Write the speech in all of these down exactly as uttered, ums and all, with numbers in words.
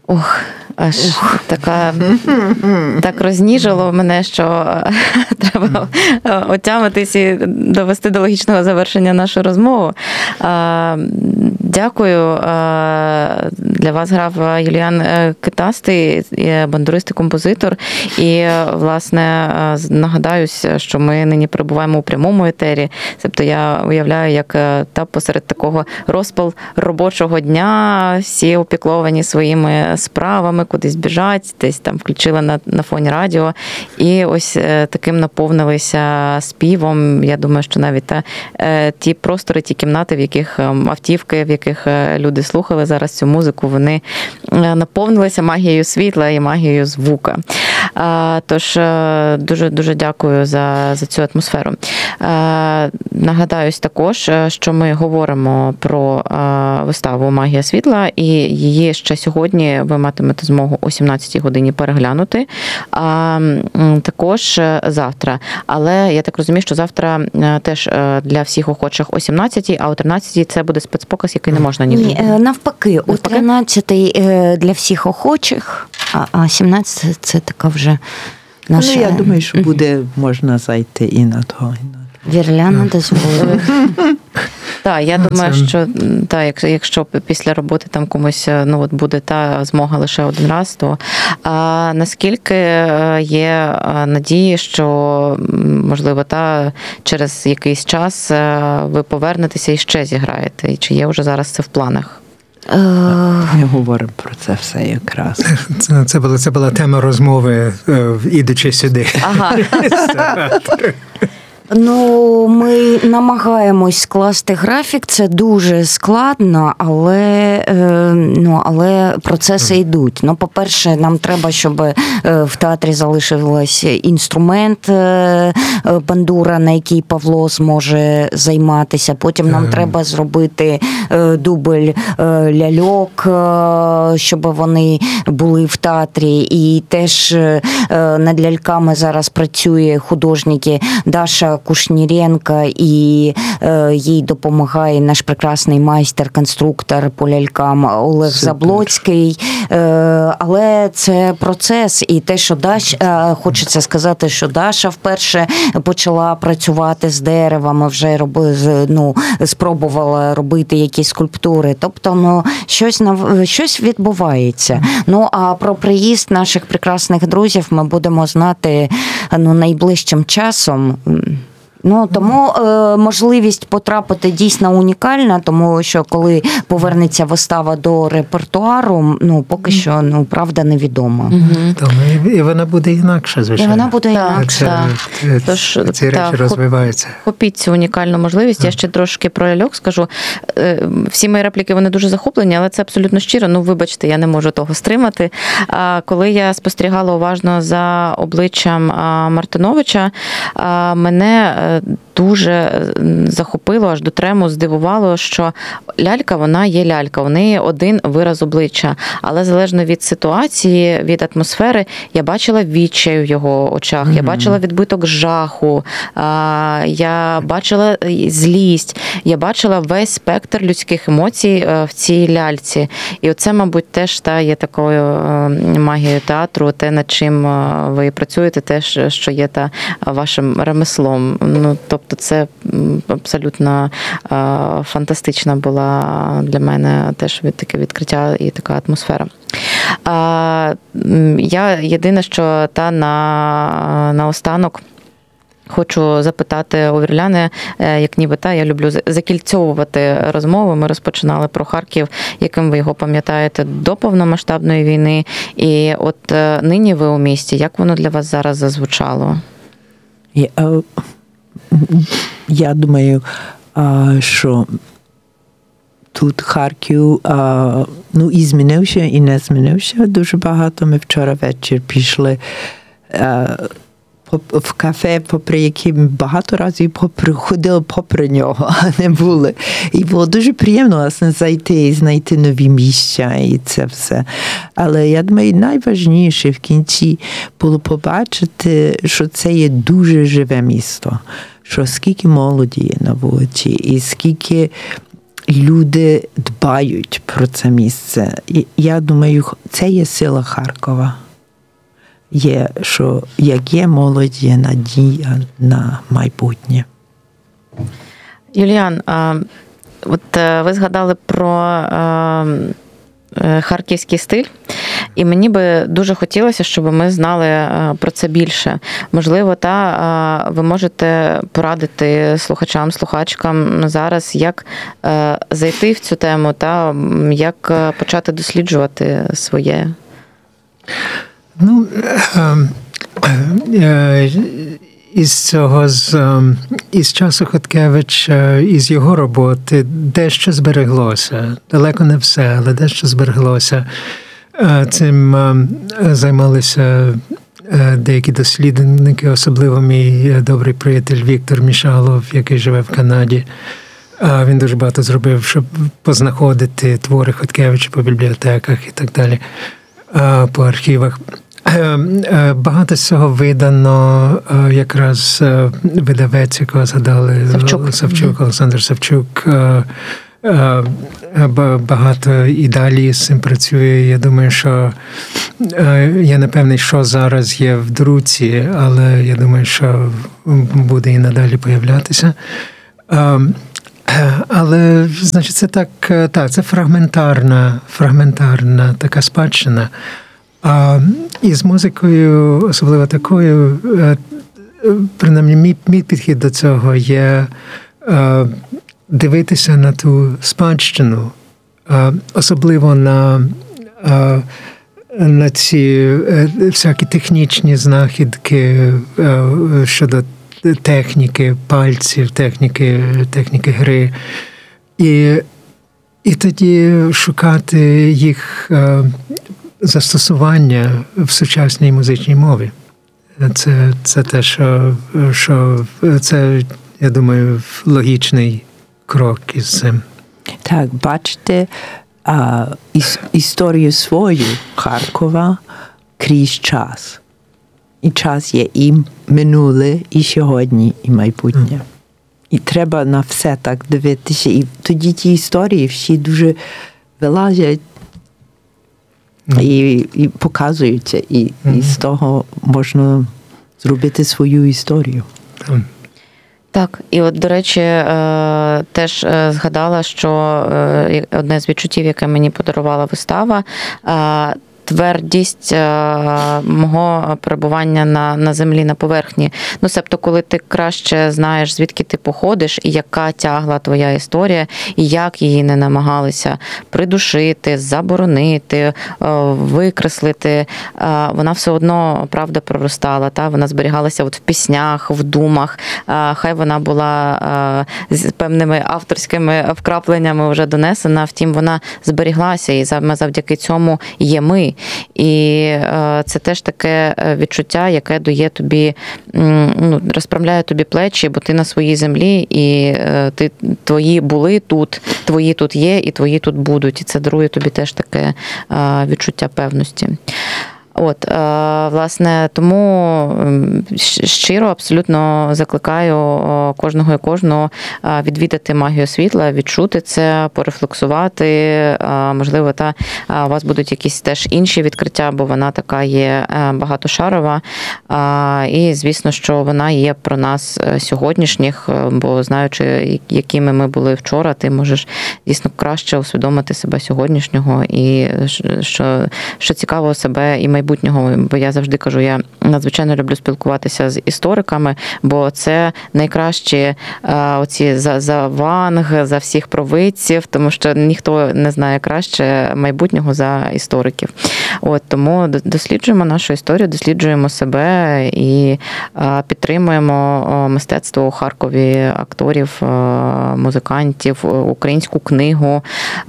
Ох, аж така, так розніжило мене, що треба отямитись і довести до логічного завершення нашу розмову. Дякую. Для вас грав Юліан Китастий, бандурист і композитор. І, власне, нагадаюсь, що ми нині перебуваємо у прямому етері. Тобто я уявляю, як та посеред такого розпал робочого дня всі опікловані своїми справами, кудись біжать, десь там включили на, на фоні радіо. І ось таким наповнилися співом. Я думаю, що навіть та, ті простори, ті кімнати, в яких автівки, в яких люди слухали зараз цю музику, вони наповнилися магією світла і магією звука. Тож дуже-дуже дякую за, за цю атмосферу. Нагадаюсь також, що ми говоримо про виставу «Магія світла», і її ще сьогодні ви матимете змогу о сімнадцятій годині переглянути, а також завтра. Але я так розумію, що завтра теж для всіх охочих о сімнадцятій, а о тринадцятій це буде спецпоказ, який не можна ніде. Ні, навпаки, о тринадцятій для всіх охочих, а сімнадцятій це така вже наша... Ну, я думаю, що буде, можна зайти і на то, і на то. Вірляна дозволила. Так, я думаю, що та, якщо, якщо після роботи там комусь ну, от буде та змога лише один раз, то а, наскільки є надії, що, можливо, та через якийсь час ви повернетеся і ще зіграєте? І чи є вже зараз це в планах? Ми говоримо про це все якраз. Це, це, була, це була тема розмови, ідучи сюди. Ага. Ну, ми намагаємось скласти графік, це дуже складно, але, ну, але процеси йдуть. Ну, по-перше, нам треба, щоб в театрі залишився інструмент бандура, на який Павло зможе займатися. Потім нам треба зробити дубль ляльок, щоб вони були в театрі. І теж над ляльками зараз працює художники Даша Кушніренко, і е, їй допомагає наш прекрасний майстер-конструктор по лялькам Олег Супер. Заблоцький. Е, але це процес, і те, що Даша, е, хочеться сказати, що Даша вперше почала працювати з деревами, вже роби, ну, спробувала робити якісь скульптури. Тобто, ну, щось, щось відбувається. Ну, а про приїзд наших прекрасних друзів ми будемо знати, ну, найближчим часом. Ну, тому е, можливість потрапити дійсно унікальна, тому що коли повернеться вистава до репертуару, ну, поки що, ну, правда, невідомо. Mm-hmm. Тому і вона буде інакша, звичайно. І вона буде інакша. Це, Тож, ці речі та, розвиваються. Хопіть цю унікальну можливість. Mm. Я ще трошки про ляльок скажу. Всі мої репліки, вони дуже захоплені, але це абсолютно щиро. Ну, вибачте, я не можу того стримати. Коли я спостерігала уважно за обличчям Мартиновича, мене дуже захопило, аж до трему здивувало, що лялька, вона є лялька, у неї один вираз обличчя, але залежно від ситуації, від атмосфери, я бачила відчай в його очах, mm-hmm. я бачила відбиток жаху, я бачила злість, я бачила весь спектр людських емоцій в цій ляльці. І оце, мабуть, теж та є такою магією театру, те, над чим ви працюєте, те, що є та вашим ремеслом. Ну, тобто це абсолютно фантастична була для мене теж таке відкриття і така атмосфера. Я єдине, що та на, на останок хочу запитати у Вірляни, як ніби та, я люблю закільцьовувати розмови. Ми розпочинали про Харків, яким ви його пам'ятаєте до повномасштабної війни. І от нині ви у місті. Як воно для вас зараз зазвучало? Я, я думаю, що тут Харків, ну, і змінився, і не змінився дуже багато. Ми вчора вечір пішли в кафе, попри які багато разів попри, ходили попри нього, а не були. І було дуже приємно, власне, зайти і знайти нові місця і це все. Але, я думаю, найважніше в кінці було побачити, що це є дуже живе місто. Що скільки молоді є на вулиці, і скільки люди дбають про це місце. І я думаю, це є сила Харкова. Є, що як є молодь, є надія на майбутнє. Юліан, от ви згадали про харківський стиль, і мені би дуже хотілося, щоб ми знали про це більше. Можливо, та ви можете порадити слухачам, слухачкам зараз, як зайти в цю тему, та як почати досліджувати своє. Ну, із цього, з, із часу Хоткевича, із його роботи, дещо збереглося. Далеко не все, але дещо збереглося. Цим займалися деякі дослідники, особливо мій добрий приятель Віктор Мішалов, який живе в Канаді. Він дуже багато зробив, щоб познаходити твори Хоткевича по бібліотеках і так далі, по архівах. Багато з цього видано якраз видавець, якого згадали, Савчук, Савчук Олександр Савчук. Багато і далі з цим працює. Я думаю, що я не певний, що зараз є в друці, але я думаю, що буде і надалі появлятися. Але, значить, це так, так, це фрагментарна, фрагментарна така спадщина. А із музикою, особливо такою, принаймні мій, мій підхід до цього є дивитися на ту спадщину, особливо на, на ці всякі технічні знахідки щодо техніки пальців, техніки, техніки гри. І, і тоді шукати їх застосування в сучасній музичній мові. Це, це те, що, що це, я думаю, логічний крок із цим. Так, бачите а, іс, історію свою Харкова крізь час. І час є і минуле, і сьогодні, і майбутнє. Mm. І треба на все так дивитися. І тоді ті історії всі дуже вилазять mm. і, і показуються. І, mm. і з того можна зробити свою історію. Mm. Так, і от, до речі, теж згадала, що одне з відчуттів, яке мені подарувала вистава, твердість мого перебування на, на землі, на поверхні. Ну, себто, коли ти краще знаєш, звідки ти походиш, і яка тягла твоя історія, і як її не намагалися придушити, заборонити, викреслити, вона все одно, правда, проростала. Та? Вона зберігалася от в піснях, в думах. Хай вона була з певними авторськими вкрапленнями вже донесена, втім, вона зберіглася, і саме завдяки цьому є ми. І це теж таке відчуття, яке дає тобі, ну, розправляє тобі плечі, бо ти на своїй землі, і ти, твої були тут, твої тут є, і твої тут будуть. І це дарує тобі теж таке відчуття певності. От, власне, тому щиро абсолютно закликаю кожного і кожного відвідати магію світла, відчути це, порефлексувати. Можливо, та у вас будуть якісь теж інші відкриття, бо вона така є багатошарова. І, звісно, що вона є про нас сьогоднішніх, бо знаючи, якими ми були вчора, ти можеш дійсно краще усвідомити себе сьогоднішнього і, що, що цікаво, себе і майбутнього. Бо я завжди кажу, я надзвичайно люблю спілкуватися з істориками, бо це найкращі оці за, за Ванг, за всіх провидців, тому що ніхто не знає краще майбутнього за істориків. От, тому досліджуємо нашу історію, досліджуємо себе і підтримуємо мистецтво у Харкові, акторів, музикантів, українську книгу.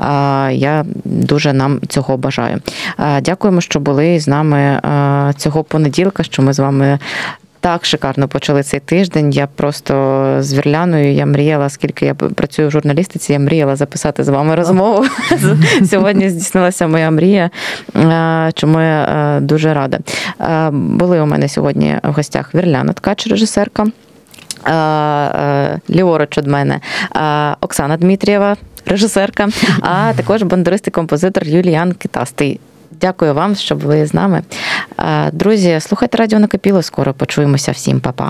Я дуже нам цього бажаю. Дякуємо, що були з нами цього понеділка, що ми з вами так шикарно почали цей тиждень. Я просто з Вірляною, я мріяла, скільки я працюю в журналістиці, я мріяла записати з вами розмову. Сьогодні здійснилася моя мрія, чому я дуже рада. Були у мене сьогодні в гостях Вірляна Ткач, режисерка, ліворуч від мене Оксана Дмитрієва, режисерка, а також бандурист і композитор Юліан Китастий. Дякую вам, що були з нами. Друзі, слухайте радіо Накипіло, скоро почуємося. Всім па-па.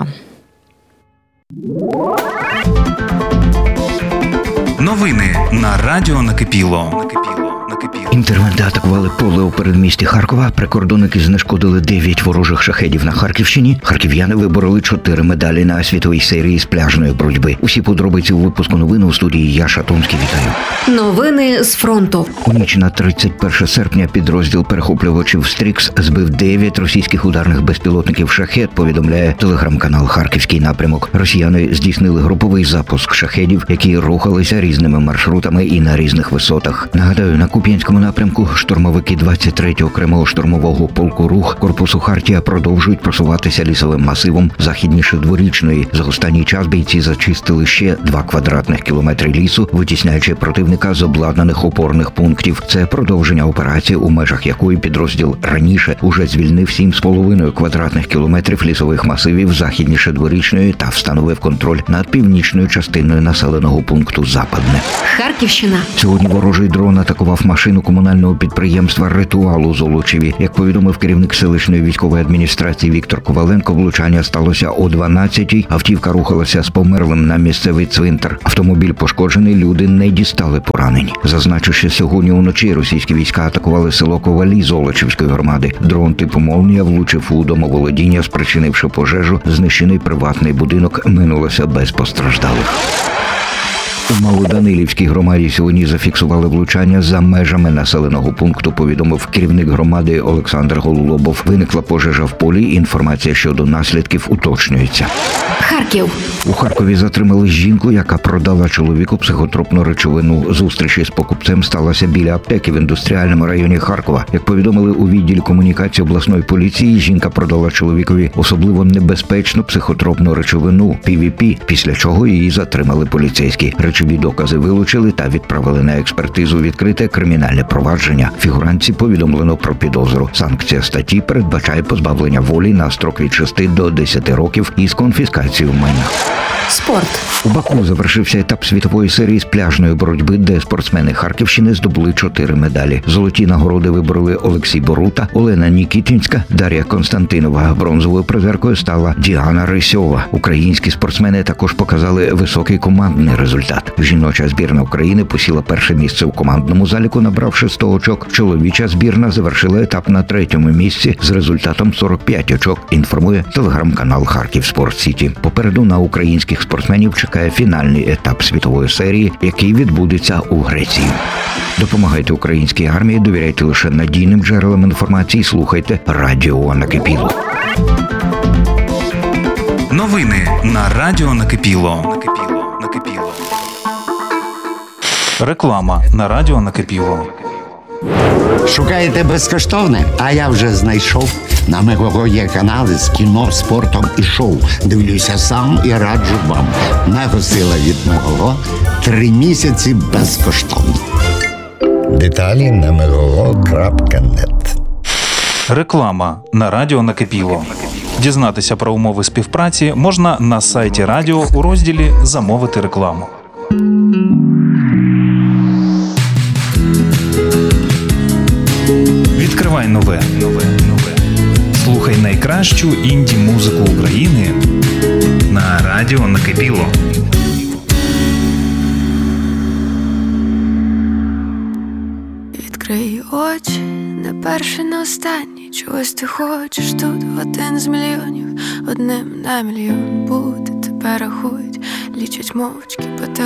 Новини на радіо Накипіло. Інтервенти атакували поле у передмісті Харкова. Прикордонники знешкодили дев'ять ворожих шахедів на Харківщині. Харків'яни вибороли чотири медалі на світовій серії з пляжної боротьби. Усі подробиці у випуску новин у студії я, Шатунський, вітаю. Новини з фронту. У ніч на тридцять перше серпня підрозділ перехоплювачів «Стрікс» збив дев'ять російських ударних безпілотників «Шахед», повідомляє телеграм-канал «Харківський напрямок». Росіяни здійснили груповий запуск шахедів, які рухалися різними маршрутами і на різних висотах. Нагадаю, на Куп'янському напрямку штурмовики двадцять третього окремого штурмового полку «Рух» корпусу «Хартія» продовжують просуватися лісовим масивом західніше Дворічної. За останній час бійці зачистили ще два квадратних кілометри лісу, витісняючи противника з обладнаних опорних пунктів. Це продовження операції, у межах якої підрозділ раніше уже звільнив сім з половиною квадратних кілометрів лісових масивів західніше Дворічної та встановив контроль над північною частиною населеного пункту Западне. Харківщина. Сьогодні ворожий дрон атакував машину комунального підприємства «Ритуал» у Золочеві. Як повідомив керівник селищної військової адміністрації Віктор Коваленко, влучання сталося о дванадцятій. Автівка рухалася з померлим на місцевий цвинтар. Автомобіль пошкоджений, люди не дістали поранень. Зазначу, що сьогодні уночі російські війська атакували село Ковалі Золочівської громади. Дрон типу «Молнія» влучив у домоволодіння, спричинивши пожежу. Знищений приватний будинок, минулося без постраждалих. У Малоданилівській громаді сьогодні зафіксували влучання за межами населеного пункту, повідомив керівник громади Олександр Гололобов. Виникла пожежа в полі, інформація щодо наслідків уточнюється. Харків. У Харкові затримали жінку, яка продала чоловіку психотропну речовину. Зустріч із покупцем сталася біля аптеки в індустріальному районі Харкова. Як повідомили у відділі комунікації обласної поліції, жінка продала чоловікові особливо небезпечну психотропну речовину – пі ві пі, після чого її затримали поліцейські. Речові докази вилучили та відправили на експертизу. Відкрите кримінальне провадження. Фігурантці повідомлено про підозру. Санкція статті передбачає позбавлення волі на строк від шести до десяти років із конфіскацією майна. Спорт. У Баку завершився етап світової серії з пляжної боротьби, де спортсмени Харківщини здобули чотири медалі. Золоті нагороди вибороли Олексій Борута, Олена Нікітінська, Дар'я Константинова. Бронзовою призеркою стала Діана Рисьова. Українські спортсмени також показали високий командний результат. Жіноча збірна України посіла перше місце у командному заліку, набравши сто очок. Чоловіча збірна завершила етап на третьому місці з результатом сорок п'ять очок, інформує телеграм-канал Харків Спорт Сіті. Попереду на українських спортсменів чекає фінальний етап світової серії, який відбудеться у Греції. Допомагайте українській армії, довіряйте лише надійним джерелам інформації, слухайте радіо Накипіло. Новини на радіо Накипіло. Накипіло. Накипіло. Реклама на радіо Накипіло. Шукаєте безкоштовне? А я вже знайшов. На Мегого є канали з кіно, спортом і шоу. Дивлюся сам і раджу вам. Мего-сила від Мегого. Три місяці безкоштовно. Деталі на мегого крапка нет. Реклама на радіо Накипіло. Дізнатися про умови співпраці можна на сайті радіо у розділі «Замовити рекламу». Відкривай нове. Нове. Нове. Слухай найкращу інді-музику України на радіо Накипіло. Відкрий очі, не перший, не останній. Чогось ти хочеш тут один з мільйонів. Одним на мільйон бути тебе рахують, лічать мовчки по телефону.